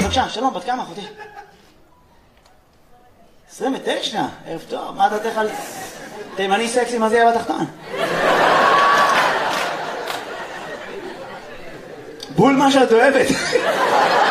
בבקשה, שלום, בת כמה אחותי? 29, ערב טוב, מה דעתך על... תימני סקסי, מה זה יהיה בתחתון? בול מה שאת אוהבת.